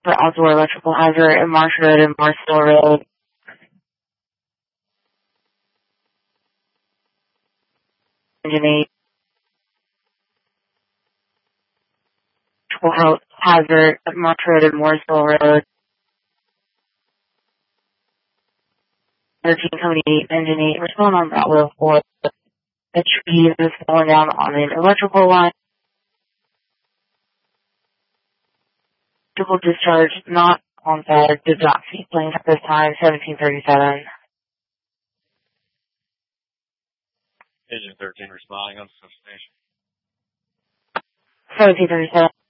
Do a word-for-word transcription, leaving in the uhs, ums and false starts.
for outdoor electrical hazard at Marsh Road and Marsville Road. Engine eight. Electrical hazard at Marsh Road and Marsville Road. thirteen twenty-eight, engine eight. We're still on Bravo four. The tree is falling down on an electrical line. Electrical discharge not on fire. Did not see planes at this time. seventeen thirty-seven. Engine thirteen responding on substation. seventeen thirty-seven.